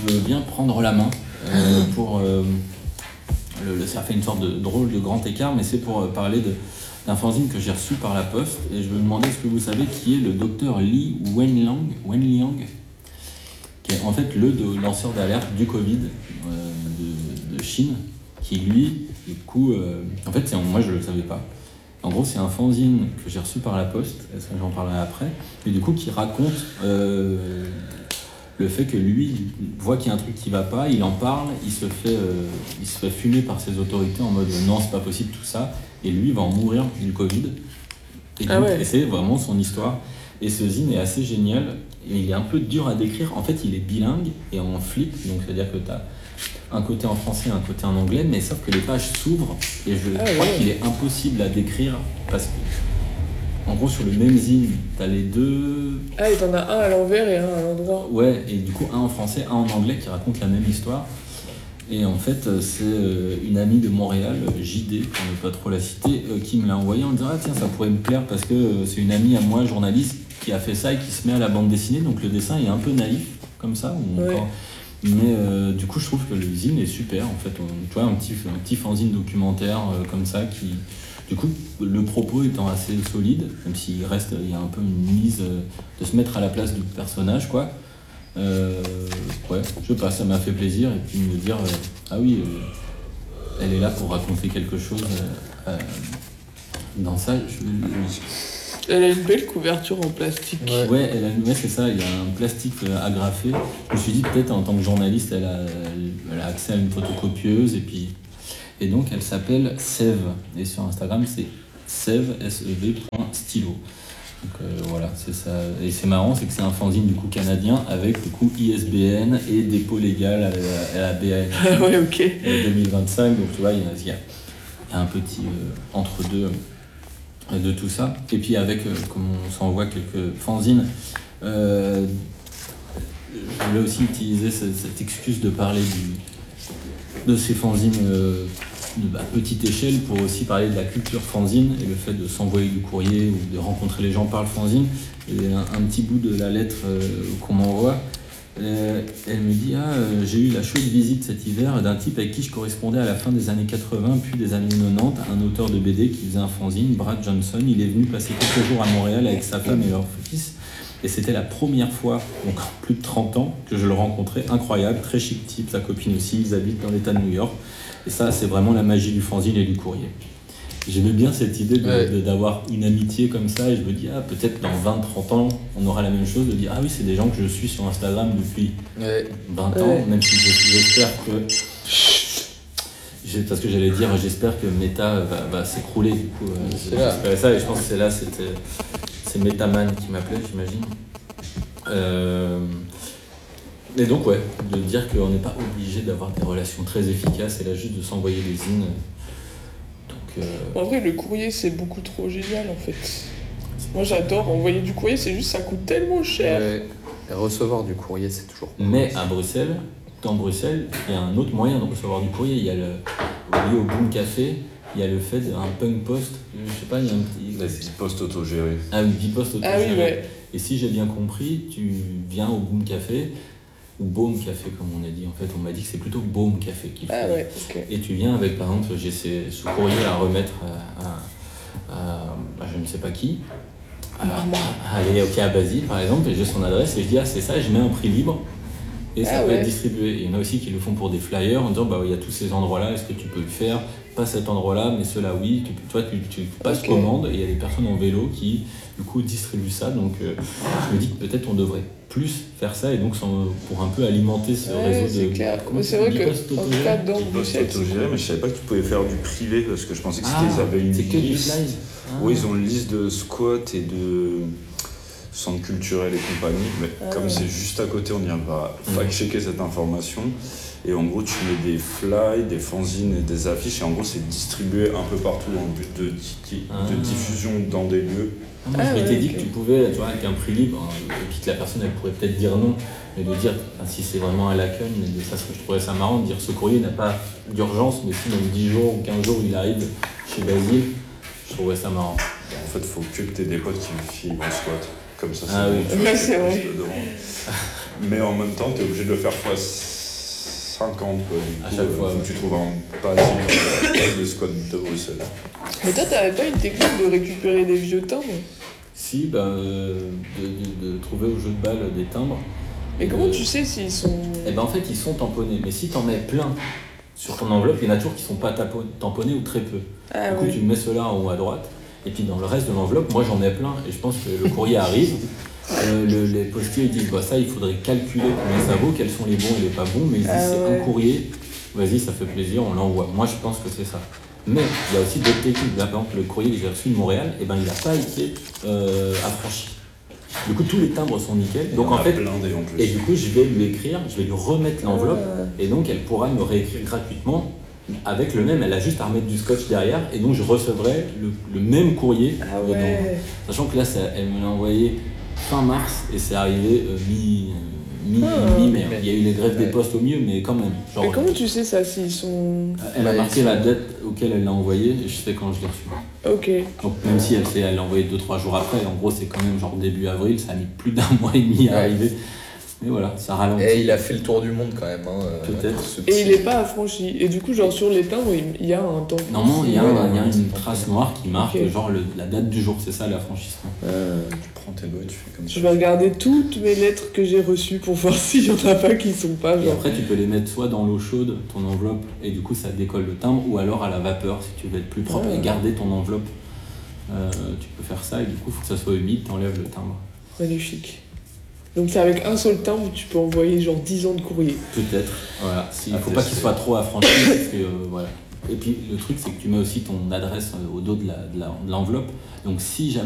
veux bien prendre la main pour... ça fait une sorte de drôle de grand écart, mais c'est pour parler d'un fanzine que j'ai reçu par la poste. Et je me demandais, est-ce que vous savez qui est le docteur Li Wenliang, qui est en fait le lanceur d'alerte du Covid de Chine, qui lui, du coup... en fait, moi je ne le savais pas. En gros, c'est un fanzine que j'ai reçu par la poste, ça j'en parlerai après, et du coup qui raconte le fait que lui voit qu'il y a un truc qui va pas, il en parle, il se fait fumer par ses autorités en mode non, c'est pas possible tout ça, et lui va en mourir du Covid. Et, et c'est vraiment son histoire. Et ce zine est assez génial, et il est un peu dur à décrire. En fait, il est bilingue et en flip, donc c'est-à-dire que tu as un côté en français, un côté en anglais, mais sauf que les pages s'ouvrent, et je crois qu'il est impossible à décrire, parce que, en gros, sur le même zine, t'as les deux... Ah, et t'en as un à l'envers et un à l'endroit. Ouais, et du coup, un en français, un en anglais, qui raconte la même histoire. Et en fait, c'est une amie de Montréal, JD, pour ne pas trop la citer, qui me l'a envoyé en disant « Ah tiens, ça pourrait me plaire, parce que c'est une amie à moi, journaliste, qui a fait ça et qui se met à la bande dessinée, donc le dessin est un peu naïf, comme ça, mais du coup je trouve que le zine est super en fait, tu vois, un petit fanzine documentaire comme ça qui, du coup le propos étant assez solide, même s'il reste, il y a un peu une mise de se mettre à la place du personnage quoi. Ouais, je sais pas, ça m'a fait plaisir, et puis me dire ah oui, elle est là pour raconter quelque chose dans ça. Elle a une belle couverture en plastique. Ouais, c'est ça, il y a un plastique agrafé. Je me suis dit peut-être en tant que journaliste, elle a accès à une photocopieuse, et donc elle s'appelle Sève, et sur Instagram c'est Sève, SEV.stylo. Donc voilà, c'est ça. Et c'est marrant, c'est que c'est un fanzine du coup canadien avec du coup ISBN et dépôt légal à la BAN. Ouais, ok. 2025, donc tu vois, il y a un petit entre-deux de tout ça. Et puis avec, comme on s'envoie quelques fanzines, je voulais aussi utiliser cette excuse de parler de ces fanzines à petite échelle pour aussi parler de la culture fanzine et le fait de s'envoyer du courrier ou de rencontrer les gens par le fanzine. Et un petit bout de la lettre qu'on m'envoie, elle me dit j'ai eu la chaude visite cet hiver d'un type avec qui je correspondais à la fin des années 80 puis des années 90, un auteur de BD qui faisait un fanzine, Brad Johnson. Il est venu passer quelques jours à Montréal avec sa femme et leur fils, et c'était la première fois, donc en plus de 30 ans, que je le rencontrais. Incroyable, très chic type, sa copine aussi, ils habitent dans l'état de New York, et ça c'est vraiment la magie du fanzine et du courrier. J'aimais bien cette idée d'avoir une amitié comme ça, et je me dis, peut-être dans 20-30 ans, on aura la même chose, de dire, ah oui, c'est des gens que je suis sur Instagram depuis 20 ans, même si j'espère que... Parce que j'allais dire, j'espère que Meta va s'écrouler, du coup. J'espérais ça, et je pense que c'est Metaman qui m'appelait, j'imagine. Et donc, de dire qu'on n'est pas obligé d'avoir des relations très efficaces, et là, juste de s'envoyer des zines. En vrai, le courrier, c'est beaucoup trop génial, en fait. Moi, j'adore envoyer du courrier, c'est juste ça coûte tellement cher. Et recevoir du courrier, c'est toujours... Mais à Bruxelles, dans Bruxelles, il y a un autre moyen de recevoir du courrier. Il y a lié au Boom Café, il y a le fait d'un punk post. Je sais pas, il y a un petit... Bipost autogéré. Ah oui, Bipost autogéré. Ah oui, ouais. Et si j'ai bien compris, tu viens au Boom Café, ou Baume Café comme on a dit, en fait on m'a dit que c'est plutôt Baume Café qu'il faut. Et tu viens avec, par exemple, j'ai ce courrier à remettre à je ne sais pas qui, à Basile par exemple, et j'ai son adresse et je dis c'est ça, et je mets un prix libre et ça peut être distribué. Et il y en a aussi qui le font pour des flyers en disant il y a tous ces endroits là, est-ce que tu peux le faire, pas cet endroit là mais ceux-là oui, toi tu passes commande, et il y a des personnes en vélo qui du coup distribuent ça, donc je me dis que peut-être on devrait plus faire ça, et donc pour un peu alimenter ce réseau c'est de... clair. Mais c'est vrai que en tout cas dans Bruxelles, mais je savais pas que tu pouvais faire du privé, parce que je pensais que ils avaient une c'est que du liste. fly. Oui, ils ont une liste de squats et de centres culturels et compagnie, mais comme c'est juste à côté, on va fact-checker cette information. Et en gros, tu mets des fly, des fanzines et des affiches, et en gros, c'est distribué un peu partout en but de diffusion dans des lieux. Moi, je m'étais dit que tu pouvais, tu vois, avec un prix libre, et puis que la personne, elle pourrait peut-être dire non, mais de dire, si c'est vraiment à l'accueil, mais je trouvais ça marrant de dire ce courrier n'a pas d'urgence, mais si dans 10 jours ou 15 jours il arrive chez Basile, je trouvais ça marrant. En fait, il faut que tu aies des potes qui filent en squat. Comme ça, c'est vrai. Mais en même temps, tu es obligé de le faire 50 quoi. Du À coup, chaque fois, faut ouais. que tu trouves un palier de squat de Bruxelles. Mais toi, t'avais pas une technique de récupérer des vieux timbres? Si, de trouver au jeu de balle des timbres. Mais comment tu sais s'ils sont... Eh ben en fait, ils sont tamponnés. Mais si t'en mets plein sur ton enveloppe, il y en a toujours qui sont pas tamponnés ou très peu. Ah Du coup, oui. tu mets ceux-là en haut à droite. Et puis dans le reste de l'enveloppe, moi j'en ai plein. Et je pense que le courrier arrive. Les postiers ils disent ça, il faudrait calculer combien ça vaut, quels sont les bons et les pas bons. Mais ils disent c'est ouais. un courrier, vas-y, ça fait plaisir, on l'envoie. Moi je pense que c'est ça. Mais il y a aussi d'autres techniques. Là, par exemple, le courrier que j'ai reçu de Montréal, il n'a pas été affranchi. Du coup, tous les timbres sont nickel. Donc en fait, blindés en plus. et du coup, je vais lui écrire, je vais lui remettre l'enveloppe, et donc elle pourra me réécrire gratuitement avec le même. Elle a juste à remettre du scotch derrière, et donc je recevrai le même courrier Ah dedans. ouais. Sachant que là, elle me l'a envoyé fin mars, et c'est arrivé mi-mai. Il y a eu les grèves des postes au milieu, mais quand même. Genre, Mais comment tu sais ça, s'ils sont... elle a marqué la date auquel elle l'a envoyé, et je sais quand je l'ai reçu. Ok. Donc même si elle l'a envoyé 2-3 jours après, en gros c'est quand même genre début avril, ça a mis plus d'un mois et demi à arriver. Mais voilà, ça ralentit. Et il a fait le tour du monde quand même. Hein, Peut-être. ce Et petit- il est pas affranchi. Et du coup, genre sur les timbres, il y a un temps. Normalement, il y a une c'est trace noire qui marque Ok. genre la date du jour, c'est ça l'affranchissement. Tu prends tes doigts, tu fais comme ça. Je vais regarder toutes mes lettres que j'ai reçues pour voir s'il y en a pas qui sont pas Et genre... après tu peux les mettre soit dans l'eau chaude, ton enveloppe, et du coup ça décolle le timbre, ou alors à la vapeur si tu veux être plus propre et garder ton enveloppe. Tu peux faire ça et du coup il faut que ça soit humide, t'enlèves le timbre. Magnifique. Donc c'est avec un seul timbre, tu peux envoyer genre 10 ans de courrier. Peut-être, voilà. Il faut Ah, pas c'est- qu'il soit trop affranchi parce que voilà. Et puis le truc c'est que tu mets aussi ton adresse au dos de l'enveloppe. Donc si jamais